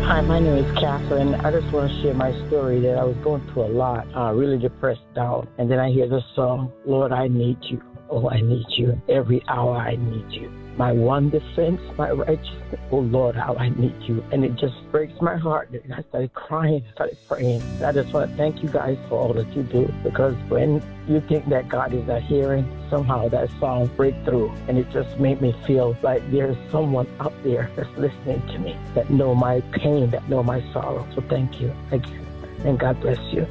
Hi, my name is Catherine. I just want to share my story that I was going through a lot, really depressed down. And then I hear the song, Lord, I need you. Oh, I need you. Every hour I need you. My one defense, my righteousness. Oh, Lord, how I need you. And it just breaks my heart. And I started crying, started praying. And I just want to thank you guys for all that you do. Because when you think that God is not hearing, somehow that song breaks through. And it just made me feel like there's someone out there that's listening to me, that know my pain, that know my sorrow. So thank you. Thank you. And God bless you.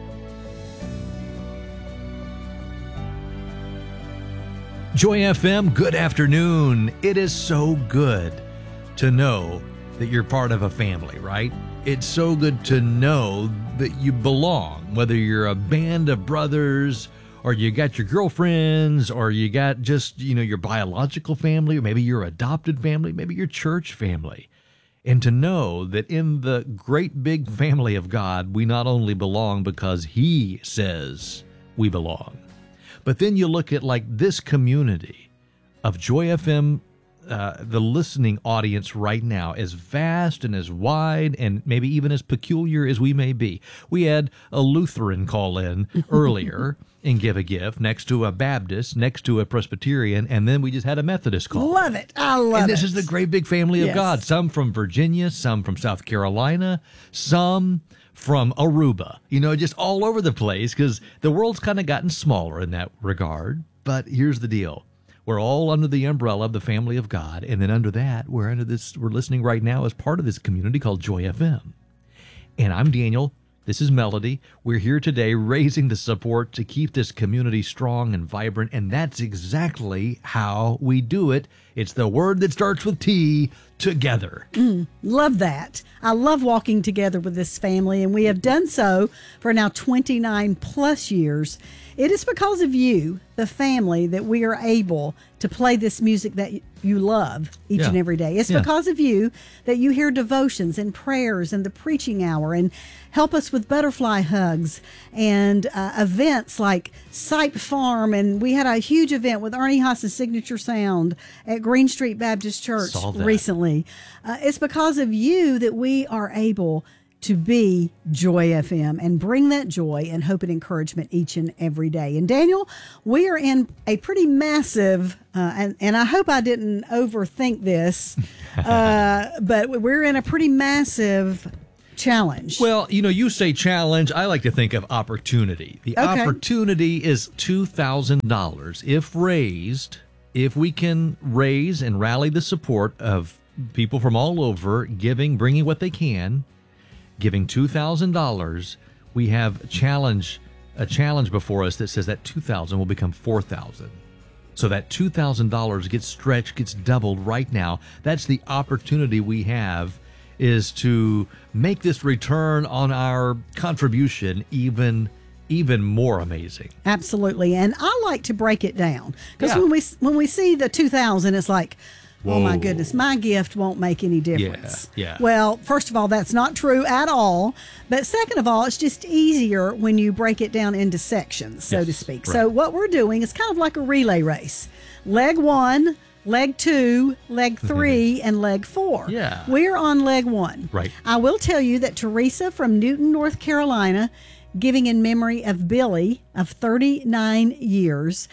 Joy FM, good afternoon. It is so good to know that you're part of a family, right? It's so good to know that you belong, whether you're a band of brothers or you got your girlfriends or you got just, your biological family, or maybe your adopted family, maybe your church family. And to know that in the great big family of God, we not only belong because He says we belong, but then you look at like this community of Joy FM, the listening audience right now, as vast and as wide and maybe even as peculiar as we may be. We had a Lutheran call in earlier and give a gift, next to a Baptist, next to a Presbyterian, and then we just had a Methodist call. Love it. I love it. And this is the great big family of Yes. God. Some from Virginia, some from South Carolina, some from Aruba, just all over the place, because the world's kind of gotten smaller in that regard. But here's the deal. We're all under the umbrella of the family of God. And then under that, we're listening right now as part of this community called Joy FM. And I'm Daniel. This is Melody. We're here today raising the support to keep this community strong and vibrant. And that's exactly how we do it. It's the word that starts with T, together. Love that. I love walking together with this family, and we have done so for now 29 plus years. It is because of you, the family, that we are able to play this music that you love each and every day. It's because of you that you hear devotions and prayers and the preaching hour and help us with butterfly hugs and events like Sipe Farm. And we had a huge event with Ernie Haas's Signature Sound at Green Street Baptist Church recently. It's because of you that we are able to be Joy FM and bring that joy and hope and encouragement each and every day. And Daniel, we are in a pretty massive, and I hope I didn't overthink this, but we're in a pretty massive challenge. Well, you say challenge. I like to think of opportunity. The opportunity is $2,000 if raised. If we can raise and rally the support of people from all over, bringing what they can, giving $2,000, we have a challenge before us that says that $2,000 will become $4,000. So that $2,000 gets stretched, gets doubled right now. That's the opportunity we have, is to make this return on our contribution even more amazing. Absolutely. And I like to break it down, because when we see the 2,000, it's like, whoa. Oh my goodness, my gift won't make any difference. Yeah. Well, first of all, that's not true at all. But second of all, it's just easier when you break it down into sections, so to speak. Right. So what we're doing is kind of like a relay race. Leg 1, leg 2, leg 3, and leg 4. Yeah. We're on leg 1. Right. I will tell you that Teresa from Newton, North Carolina, giving in memory of Billy of 39 years.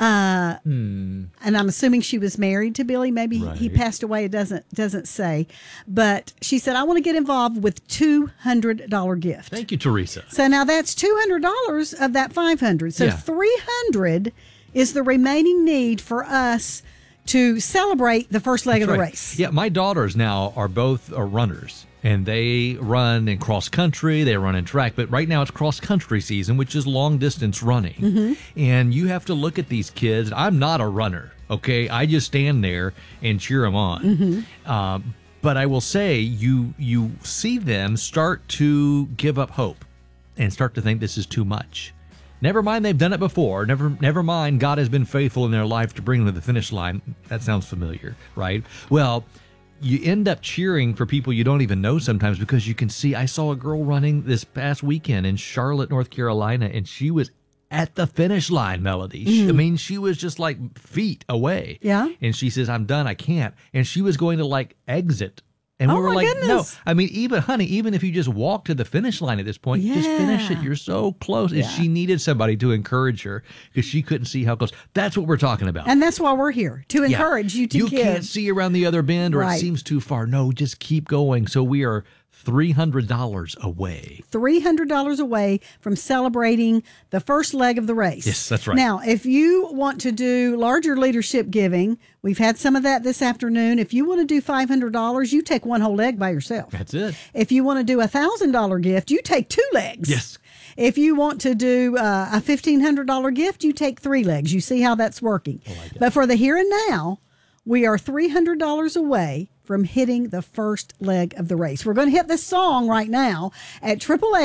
And I'm assuming she was married to Billy. Maybe he passed away. It doesn't say. But she said, I want to get involved with $200 gift. Thank you, Teresa. So now that's $200 of that $500. So $300 is the remaining need for us to celebrate the first leg of the race. Yeah, my daughters now are both runners. And they run in cross country, they run in track, but right now it's cross country season, which is long distance running. And you have to look at these kids. I'm not a runner, okay? I just stand there and cheer them on. But I will say, you see them start to give up hope and start to think this is too much. Never mind, they've done it before. Never mind, God has been faithful in their life to bring them to the finish line. That sounds familiar, right? Well, you end up cheering for people you don't even know sometimes, because you can see. I saw a girl running this past weekend in Charlotte, North Carolina, and she was at the finish line, Melody. She was just like feet away. Yeah. And she says, I'm done. I can't. And she was going to like exit And we Oh, were my like, goodness. no. I mean, even if you just walk to the finish line at this point, just finish it. Yeah. You're so close. And Yeah. she needed somebody to encourage her because she couldn't see how close. That's what we're talking about. And that's why we're here, to Yeah. encourage you to You give. can't see around the other bend or it Right. seems too far. No, just keep going. So we are $300 away. $300 away from celebrating the first leg of the race. Yes, that's right. Now, if you want to do larger leadership giving, we've had some of that this afternoon. If you want to do $500, you take one whole leg by yourself. That's it. If you want to do a $1,000 gift, you take 2 legs. Yes. If you want to do a $1,500 gift, you take 3 legs. You see how that's working. But for the here and now, we are $300 away from hitting the first leg of the race. We're going to hit this song right now at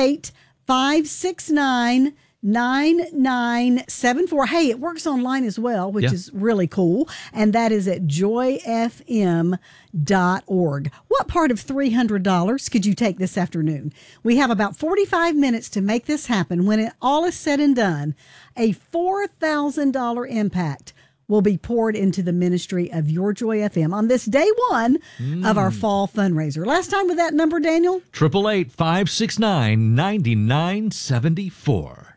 888-569-9974. Hey, it works online as well, which is really cool. And that is at joyfm.org. What part of $300 could you take this afternoon? We have about 45 minutes to make this happen. When it all is said and done, a $4,000 impact will be poured into the ministry of Your Joy FM on this day 1 of our fall fundraiser. Last time with that number, Daniel? 888-569-9974.